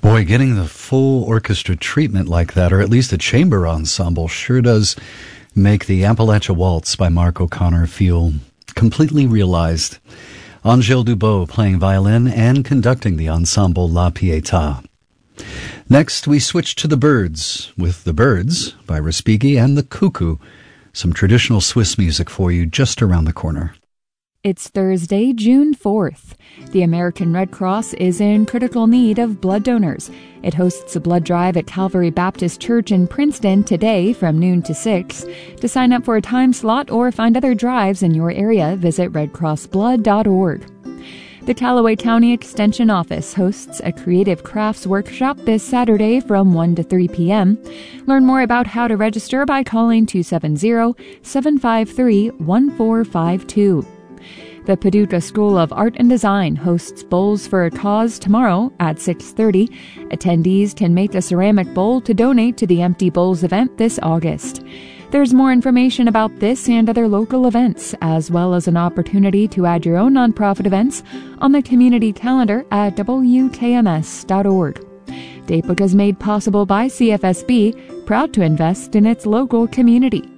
Boy, getting the full orchestra treatment like that, or at least a chamber ensemble, sure does make the Appalachia Waltz by Mark O'Connor feel completely realized. Angèle Dubois playing violin and conducting the ensemble La Pietà. Next, we switch to the Birds with The Birds by Respighi and The Cuckoo, some traditional Swiss music for you just around the corner. It's Thursday, June 4th. The American Red Cross is in critical need of blood donors. It hosts a blood drive at Calvary Baptist Church in Princeton today from noon to 6. To sign up for a time slot or find other drives in your area, visit redcrossblood.org. The Callaway County Extension Office hosts a creative crafts workshop this Saturday from 1 to 3 p.m. Learn more about how to register by calling 270-753-1452. The Paducah School of Art and Design hosts Bowls for a Cause tomorrow at 6:30. Attendees can make a ceramic bowl to donate to the Empty Bowls event this August. There's more information about this and other local events, as well as an opportunity to add your own nonprofit events on the community calendar at wkms.org. Datebook is made possible by CFSB, proud to invest in its local community.